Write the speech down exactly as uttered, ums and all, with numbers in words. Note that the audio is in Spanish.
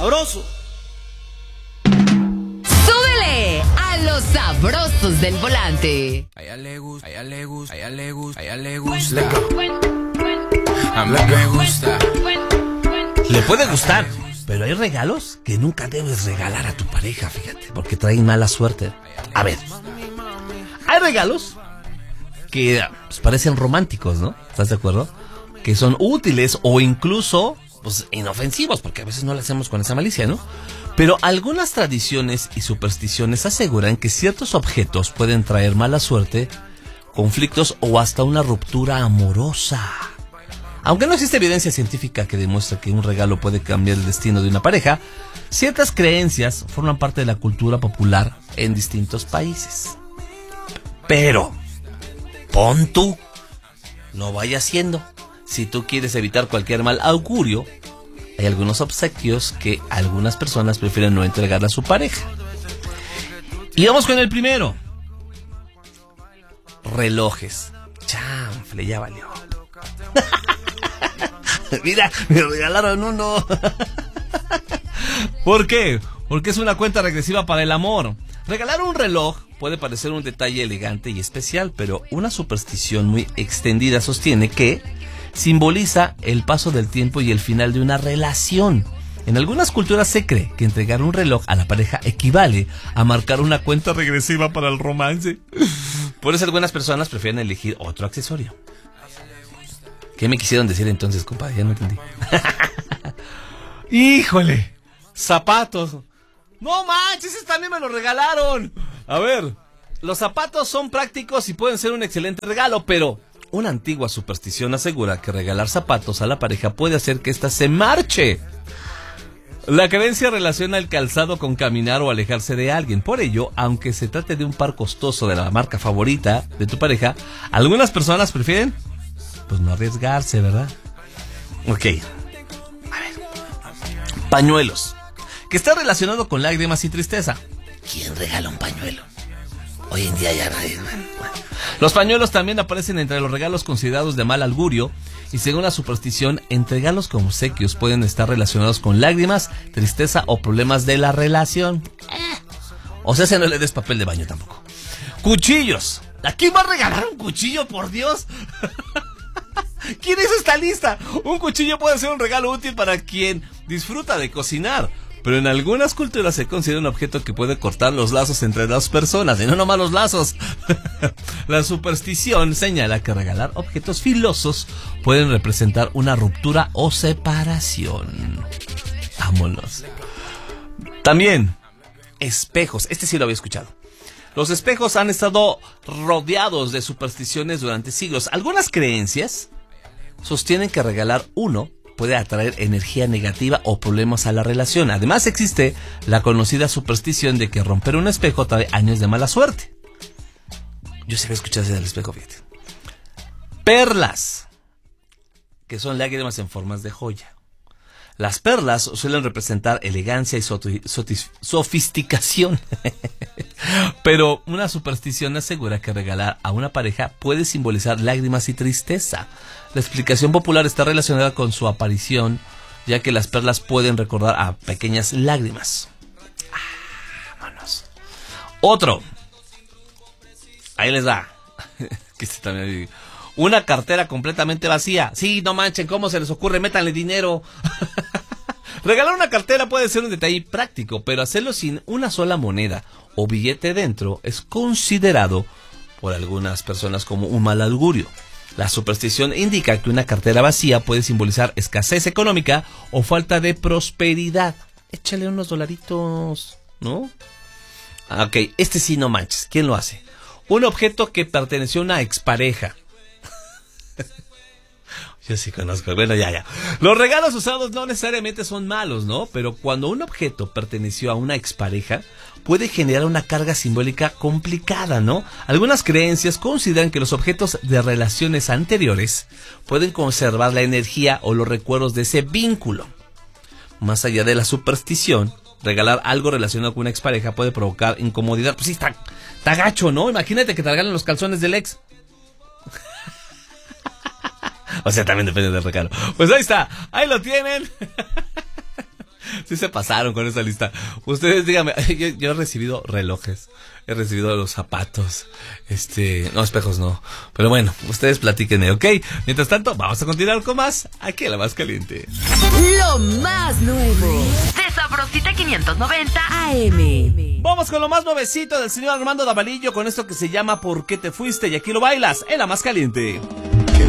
sabroso. ¡Súbele a los sabrosos del volante! A ella le gusta, a ella le gusta, a ella le gusta, a ella le gusta. A mí me gusta. Le puede gustar, pero hay regalos que nunca debes regalar a tu pareja, fíjate, porque traen mala suerte. A ver, hay regalos que pues, parecen románticos, ¿no? ¿Estás de acuerdo? Que son útiles o incluso pues, inofensivos, porque a veces no lo hacemos con esa malicia, ¿no? Pero algunas tradiciones y supersticiones aseguran que ciertos objetos pueden traer mala suerte, conflictos o hasta una ruptura amorosa. Aunque no existe evidencia científica que demuestre que un regalo puede cambiar el destino de una pareja, ciertas creencias forman parte de la cultura popular en distintos países. Pero, pon tú, no vaya siendo. Si tú quieres evitar cualquier mal augurio, hay algunos obsequios que algunas personas prefieren no entregarle a su pareja. Y vamos con el primero. Relojes. Chanfle, ya valió. Mira, me regalaron uno. ¿Por qué? Porque es una cuenta regresiva para el amor. Regalar un reloj puede parecer un detalle elegante y especial, pero una superstición muy extendida sostiene que simboliza el paso del tiempo y el final de una relación. En algunas culturas se cree que entregar un reloj a la pareja equivale a marcar una cuenta regresiva para el romance. Por eso algunas personas prefieren elegir otro accesorio. ¿Qué me quisieron decir entonces, compadre? Ya no entendí. ¡Híjole! Zapatos. ¡No manches! Ese también me lo regalaron. A ver, los zapatos son prácticos y pueden ser un excelente regalo, pero una antigua superstición asegura que regalar zapatos a la pareja puede hacer que ésta se marche. La creencia relaciona el calzado con caminar o alejarse de alguien. Por ello, aunque se trate de un par costoso de la marca favorita de tu pareja, algunas personas prefieren pues no arriesgarse, ¿verdad? Ok. A ver. Pañuelos. Que está relacionado con lágrimas y tristeza. ¿Quién regala un pañuelo? Hoy en día ya nadie. Bueno. Los pañuelos también aparecen entre los regalos considerados de mal augurio. Y según la superstición, entregarlos como obsequios pueden estar relacionados con lágrimas, tristeza o problemas de la relación. Eh. O sea, si no le des papel de baño tampoco. Cuchillos. ¿A quién va a regalar un cuchillo, por Dios? ¿Quién hizo esta lista? Un cuchillo puede ser un regalo útil para quien disfruta de cocinar, pero en algunas culturas se considera un objeto que puede cortar los lazos entre dos personas, y no nomás los lazos. La superstición señala que regalar objetos filosos pueden representar una ruptura o separación. Vámonos. También, espejos. Este sí lo había escuchado. Los espejos han estado rodeados de supersticiones durante siglos. Algunas creencias sostienen que regalar uno puede atraer energía negativa o problemas a la relación. Además existe la conocida superstición de que romper un espejo trae años de mala suerte. Yo sí había escuchado ese del espejo, fíjate. Perlas, que son lágrimas en formas de joya. Las perlas suelen representar elegancia y soti- sotis- sofisticación. Pero una superstición asegura que regalar a una pareja puede simbolizar lágrimas y tristeza. La explicación popular está relacionada con su aparición, ya que las perlas pueden recordar a pequeñas lágrimas. Ah, vámonos. Otro. Ahí les da. Que este también... Una cartera completamente vacía. Sí, no manchen, ¿cómo se les ocurre? Métanle dinero. Regalar una cartera puede ser un detalle práctico, pero hacerlo sin una sola moneda o billete dentro es considerado por algunas personas como un mal augurio. La superstición indica que una cartera vacía puede simbolizar escasez económica o falta de prosperidad. Échale unos dolaritos, ¿no? Ok, este sí no manches. ¿Quién lo hace? Un objeto que perteneció a una expareja. Yo sí conozco. Bueno, ya, ya. Los regalos usados no necesariamente son malos, ¿no? Pero cuando un objeto perteneció a una expareja, puede generar una carga simbólica complicada, ¿no? Algunas creencias consideran que los objetos de relaciones anteriores pueden conservar la energía o los recuerdos de ese vínculo. Más allá de la superstición, regalar algo relacionado con una expareja puede provocar incomodidad. Pues sí, está, está gacho, ¿no? Imagínate que te regalen los calzones del ex. O sea, también depende del regalo. Pues ahí está, ahí lo tienen. Sí se pasaron con esa lista. Ustedes díganme, yo, yo he recibido relojes, he recibido los zapatos, este, no, espejos no. Pero bueno, ustedes platíquenme, ¿ok? Mientras tanto, vamos a continuar con más aquí en La Más Caliente. Lo más nuevo de Sabrosita quinientos noventa A M. Vamos con lo más nuevecito del señor Armando Davalillo con esto que se llama ¿Por qué te fuiste? Y aquí lo bailas en La Más Caliente.